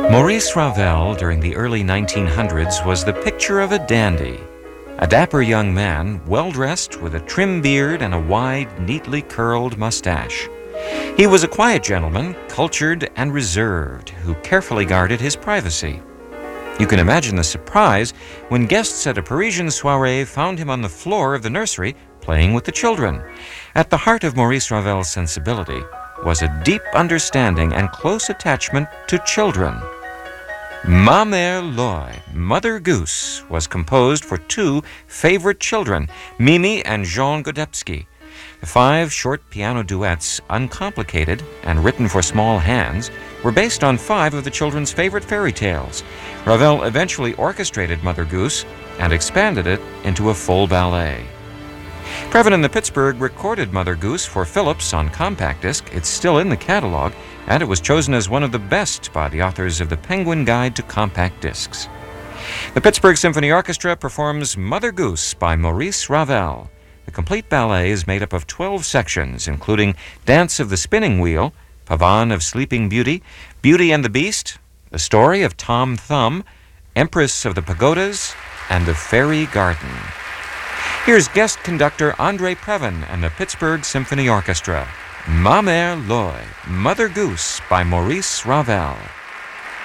Maurice Ravel, during the early 1900s, was the picture of a dandy. A dapper young man, well-dressed with a trim beard and a wide, neatly curled mustache. He was a quiet gentleman, cultured and reserved, who carefully guarded his privacy. You can imagine the surprise when guests at a Parisian soiree found him on the floor of the nursery playing with the children. At the heart of Maurice Ravel's sensibility was a deep understanding and close attachment to children. Ma Mère Loy, Mother Goose, was composed for two favorite children, Mimi and Jean Godebsky. The 5 short piano duets, uncomplicated and written for small hands, were based on 5 of the children's favorite fairy tales. Ravel eventually orchestrated Mother Goose and expanded it into a full ballet. Previn and the Pittsburgh recorded Mother Goose for Philips on compact disc. It's still in the catalog, and it was chosen as one of the best by the authors of the Penguin Guide to Compact Discs. The Pittsburgh Symphony Orchestra performs Mother Goose by Maurice Ravel. The complete ballet is made up of 12 sections, including Dance of the Spinning Wheel, Pavane of Sleeping Beauty, Beauty and the Beast, The Story of Tom Thumb, Empress of the Pagodas, and The Fairy Garden. Here's guest conductor André Previn and the Pittsburgh Symphony Orchestra. Ma Mère Loy, Mother Goose by Maurice Ravel.